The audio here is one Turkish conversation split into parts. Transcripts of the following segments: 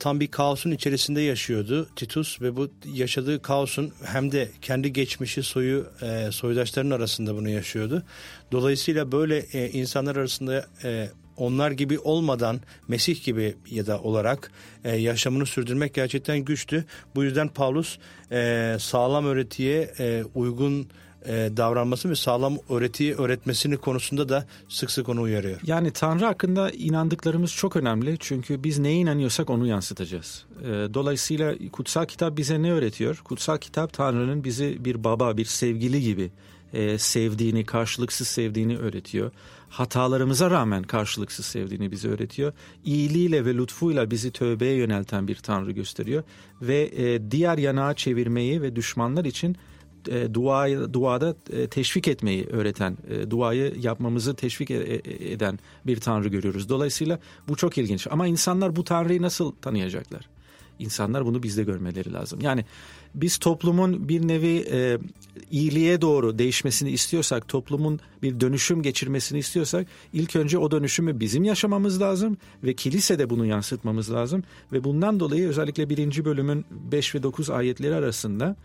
tam bir kaosun içerisinde yaşıyordu Titus ve bu yaşadığı kaosun hem de kendi geçmişi, soydaşlarının arasında bunu yaşıyordu. Dolayısıyla böyle insanlar arasında onlar gibi olmadan Mesih gibi ya da olarak yaşamını sürdürmek gerçekten güçtü. Bu yüzden Pavlus sağlam öğretiye uygun davranması ve sağlam öğretiyi öğretmesini konusunda da sık sık onu uyarıyor. Yani Tanrı hakkında inandıklarımız çok önemli. Çünkü biz neye inanıyorsak onu yansıtacağız. Dolayısıyla kutsal kitap bize ne öğretiyor? Kutsal kitap Tanrı'nın bizi bir baba, bir sevgili gibi sevdiğini, karşılıksız sevdiğini öğretiyor. Hatalarımıza rağmen karşılıksız sevdiğini bize öğretiyor. İyiliğiyle ve lütfuyla bizi tövbeye yönelten bir Tanrı gösteriyor. Ve diğer yanağı çevirmeyi ve düşmanlar için duada teşvik etmeyi öğreten, duayı yapmamızı teşvik eden bir Tanrı görüyoruz. Dolayısıyla bu çok ilginç. Ama insanlar bu Tanrı'yı nasıl tanıyacaklar? İnsanlar bunu bizde görmeleri lazım. Yani biz toplumun bir nevi iyiliğe doğru değişmesini istiyorsak, toplumun bir dönüşüm geçirmesini istiyorsak ilk önce o dönüşümü bizim yaşamamız lazım ve kilisede bunu yansıtmamız lazım. Ve bundan dolayı özellikle 1. bölümün 5 ve 9 ayetleri arasında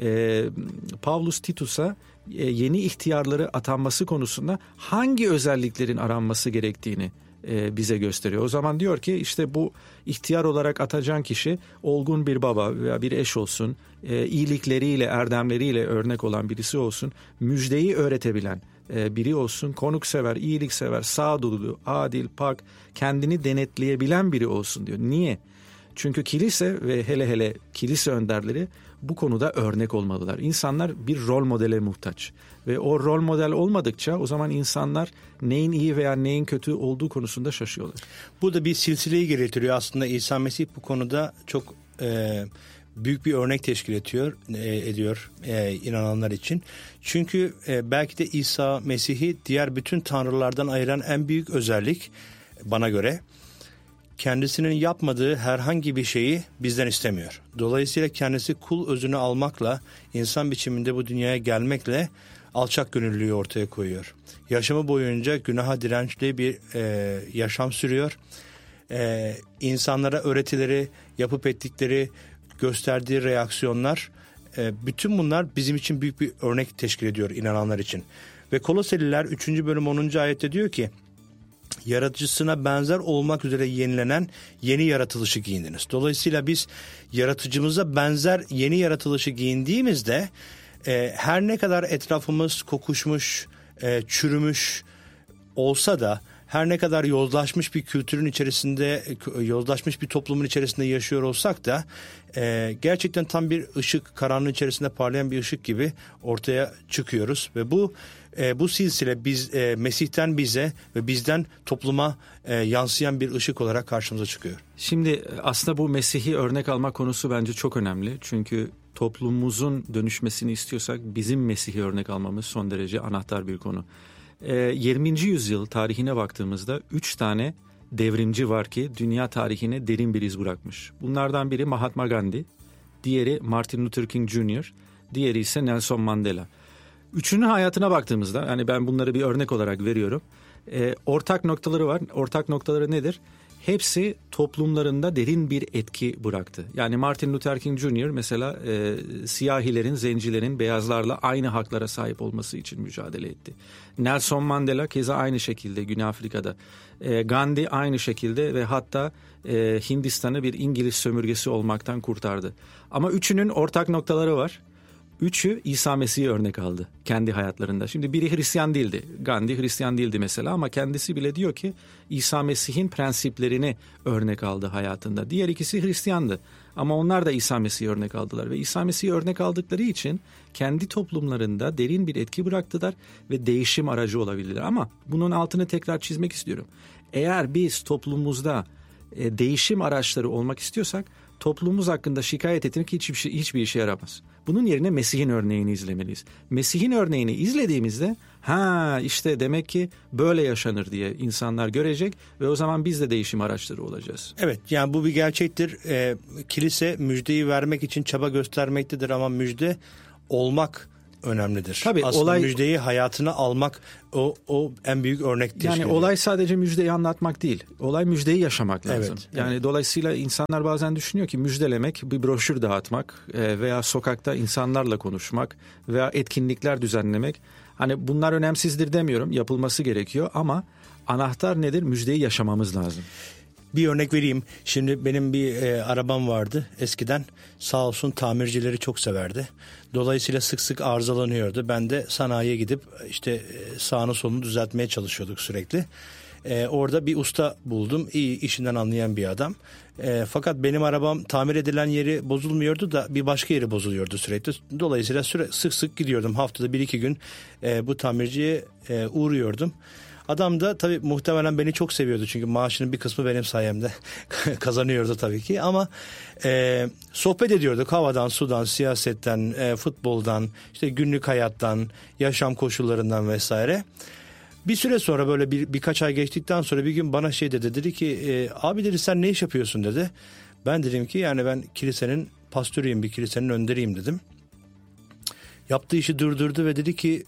Pavlus Titus'a yeni ihtiyarları atanması konusunda hangi özelliklerin aranması gerektiğini bize gösteriyor. O zaman diyor ki işte bu ihtiyar olarak atacağın kişi olgun bir baba veya bir eş olsun, iyilikleriyle, erdemleriyle örnek olan birisi olsun, müjdeyi öğretebilen biri olsun, konuksever, iyiliksever, sağduyulu, adil, pak, kendini denetleyebilen biri olsun diyor. Niye? Çünkü kilise ve hele kilise önderleri bu konuda örnek olmalılar. İnsanlar bir rol modele muhtaç ve o rol model olmadıkça o zaman insanlar neyin iyi veya neyin kötü olduğu konusunda şaşıyorlar. Bu da bir silsileyi getiriyor. Aslında İsa Mesih bu konuda çok büyük bir örnek teşkil ediyor inananlar için. Çünkü belki de İsa Mesih'i diğer bütün tanrılardan ayıran en büyük özellik bana göre kendisinin yapmadığı herhangi bir şeyi bizden istemiyor. Dolayısıyla kendisi kul özünü almakla, insan biçiminde bu dünyaya gelmekle alçak gönüllülüğü ortaya koyuyor. Yaşamı boyunca günaha dirençli bir yaşam sürüyor. İnsanlara öğretileri, yapıp ettikleri, gösterdiği reaksiyonlar, bütün bunlar bizim için büyük bir örnek teşkil ediyor inananlar için. Ve Koloseliler 3. bölüm 10. ayette diyor ki, yaratıcısına benzer olmak üzere yenilenen yeni yaratılışı giyindiniz. Dolayısıyla biz yaratıcımıza benzer yeni yaratılışı giyindiğimizde her ne kadar etrafımız kokuşmuş, çürümüş olsa da, her ne kadar yozlaşmış bir kültürün içerisinde, yozlaşmış bir toplumun içerisinde yaşıyor olsak da gerçekten tam bir ışık, karanlığın içerisinde parlayan bir ışık gibi ortaya çıkıyoruz ve bu silsile Mesih'ten bize ve bizden topluma yansıyan bir ışık olarak karşımıza çıkıyor. Şimdi aslında bu Mesih'i örnek alma konusu bence çok önemli. Çünkü toplumumuzun dönüşmesini istiyorsak bizim Mesih'i örnek almamız son derece anahtar bir konu. 20. yüzyıl tarihine baktığımızda 3 tane devrimci var ki dünya tarihine derin bir iz bırakmış. Bunlardan biri Mahatma Gandhi, diğeri Martin Luther King Jr., diğeri ise Nelson Mandela. Üçünün hayatına baktığımızda, yani ben bunları bir örnek olarak veriyorum, ortak noktaları var. Ortak noktaları nedir? Hepsi toplumlarında derin bir etki bıraktı. Yani Martin Luther King Jr. mesela siyahilerin, zencilerin beyazlarla aynı haklara sahip olması için mücadele etti. Nelson Mandela keza aynı şekilde Güney Afrika'da. Gandhi aynı şekilde ve hatta Hindistan'ı bir İngiliz sömürgesi olmaktan kurtardı. Ama üçünün ortak noktaları var. Üçü İsa Mesih'i örnek aldı kendi hayatlarında. Şimdi biri Hristiyan değildi. Gandhi Hristiyan değildi mesela ama kendisi bile diyor ki İsa Mesih'in prensiplerini örnek aldı hayatında. Diğer ikisi Hristiyandı ama onlar da İsa Mesih'i örnek aldılar. Ve İsa Mesih'i örnek aldıkları için kendi toplumlarında derin bir etki bıraktılar ve değişim aracı olabildiler. Ama bunun altını tekrar çizmek istiyorum. Eğer biz toplumumuzda değişim araçları olmak istiyorsak toplumumuz hakkında şikayet etmek hiçbir işe yaramaz. Bunun yerine Mesih'in örneğini izlemeliyiz. Mesih'in örneğini izlediğimizde işte demek ki böyle yaşanır diye insanlar görecek ve o zaman biz de değişim araçları olacağız. Evet, yani bu bir gerçektir. Kilise müjdeyi vermek için çaba göstermektedir ama müjde olmak önemlidir. Tabii, aslında müjdeyi hayatına almak o en büyük örnek teşkil ediyor. Yani olay sadece müjdeyi anlatmak değil. Olay müjdeyi yaşamak lazım. Evet, yani evet. Dolayısıyla insanlar bazen düşünüyor ki müjdelemek bir broşür dağıtmak veya sokakta insanlarla konuşmak veya etkinlikler düzenlemek. Hani bunlar önemsizdir demiyorum. Yapılması gerekiyor ama anahtar nedir? Müjdeyi yaşamamız lazım. Bir örnek vereyim. Şimdi benim bir arabam vardı eskiden. Sağ olsun tamircileri çok severdi. Dolayısıyla sık sık arızalanıyordu. Ben de sanayiye gidip işte sağını solunu düzeltmeye çalışıyorduk sürekli. Orada bir usta buldum. İyi, işinden anlayan bir adam. Fakat benim arabam tamir edilen yeri bozulmuyordu da bir başka yeri bozuluyordu sürekli. Dolayısıyla sık sık gidiyordum. Haftada 1-2 gün bu tamirciye uğruyordum. Adam da tabii muhtemelen beni çok seviyordu çünkü maaşının bir kısmı benim sayemde kazanıyordu tabii ki. Ama sohbet ediyorduk havadan, sudan, siyasetten, futboldan, işte günlük hayattan, yaşam koşullarından vesaire. Bir süre sonra böyle birkaç ay geçtikten sonra bir gün bana dedi ki abi dedi sen ne iş yapıyorsun dedi. Ben dedim ki yani ben kilisenin pastörüyüm, bir kilisenin önderiyim dedim. Yaptığı işi durdurdu ve dedi ki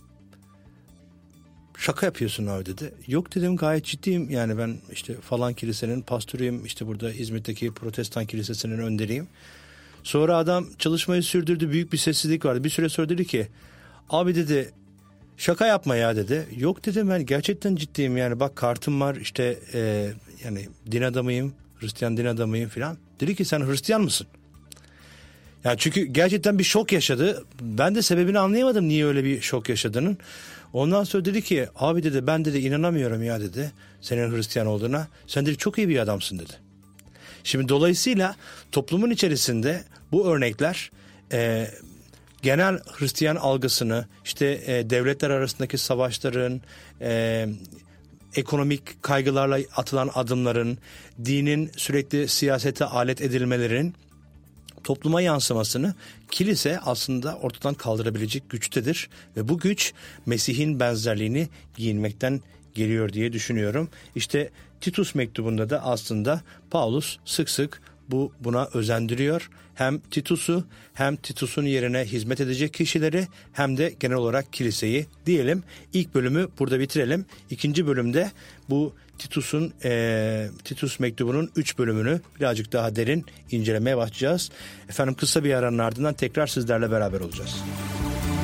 şaka yapıyorsun abi dedi. Yok dedim gayet ciddiyim yani ben işte falan kilisenin pastörüyüm, işte burada İzmit'teki Protestan kilisesinin önderiyim. Sonra adam çalışmayı sürdürdü, büyük bir sessizlik vardı. Bir süre sonra dedi ki abi dedi şaka yapma ya dedi. Yok dedim ben gerçekten ciddiyim yani bak kartım var işte yani din adamıyım, Hristiyan din adamıyım filan. Dedi ki sen Hristiyan mısın? Yani çünkü gerçekten bir şok yaşadı. Ben de sebebini anlayamadım niye öyle bir şok yaşadığının. Ondan sonra dedi ki abi dedi ben dedi inanamıyorum ya dedi senin Hristiyan olduğuna. Sen dedi çok iyi bir adamsın dedi. Şimdi dolayısıyla toplumun içerisinde bu örnekler genel Hristiyan algısını işte devletler arasındaki savaşların, ekonomik kaygılarla atılan adımların, dinin sürekli siyasete alet edilmelerin topluma yansımasını kilise aslında ortadan kaldırabilecek güçtedir. Ve bu güç Mesih'in benzerliğini giyinmekten geliyor diye düşünüyorum. İşte Titus mektubunda da aslında Paulus sık sık buna özendiriyor. Hem Titus'u hem Titus'un yerine hizmet edecek kişileri hem de genel olarak kiliseyi diyelim. İlk bölümü burada bitirelim. İkinci bölümde bu Titus mektubunun 3 bölümünü birazcık daha derin incelemeye başlayacağız. Efendim kısa bir aranın ardından tekrar sizlerle beraber olacağız.